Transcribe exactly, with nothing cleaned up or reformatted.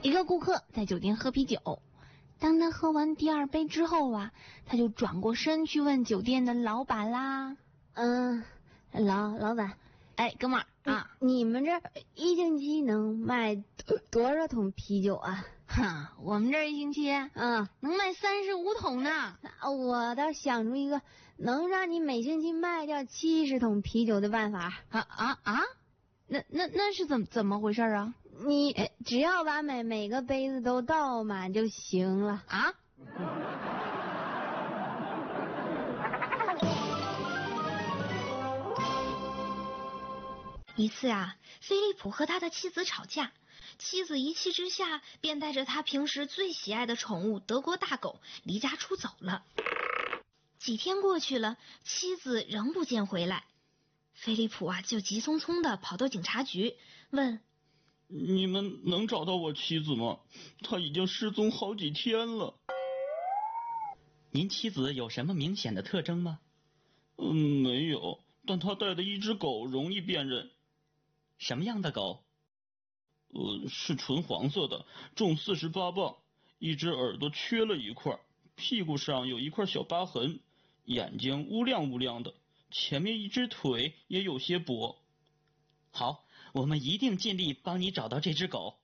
一个顾客在酒店喝啤酒，当他喝完第二杯之后啊，他就转过身去问酒店的老板啦。 嗯，老老板， 哎，哥们儿啊， 你们这一星期能卖多少桶啤酒啊？ 哈，我们这一星期嗯能卖三十五桶呢。 我倒想出一个能让你每星期卖掉七十桶啤酒的办法。 啊啊啊！那那那是怎么怎么回事啊？ 你只要把每每个杯子都倒满就行了啊。 一次啊，菲利普和他的妻子吵架，妻子一气之下便带着他平时最喜爱的宠物德国大狗离家出走了。几天过去了，妻子仍不见回来，菲利普啊就急匆匆地跑到警察局问： 你们能找到我妻子吗？她已经失踪好几天了。 您妻子有什么明显的特征吗？ 嗯，没有，但她带的一只狗容易辨认。 什么样的狗？ 呃，是纯黄色的，重四十八磅，一只耳朵缺了一块，屁股上有一块小疤痕，眼睛乌亮乌亮的，前面一只腿也有些跛。 好，我们一定尽力帮你找到这只狗。